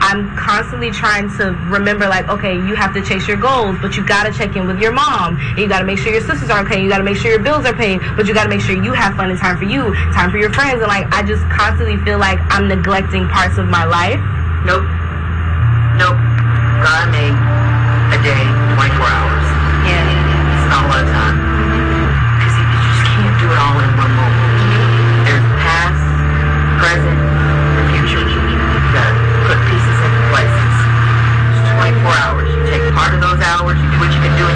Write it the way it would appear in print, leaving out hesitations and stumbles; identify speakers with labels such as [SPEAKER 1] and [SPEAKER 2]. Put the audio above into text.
[SPEAKER 1] I'm constantly trying to remember, like, okay, you have to chase your goals, but you gotta check in with your mom, and you gotta make sure your sisters are okay, you gotta make sure your bills are paid, but you gotta make sure you have fun and time for you, time for your friends. And like, I just constantly feel like I'm neglecting parts of my life.
[SPEAKER 2] Nope.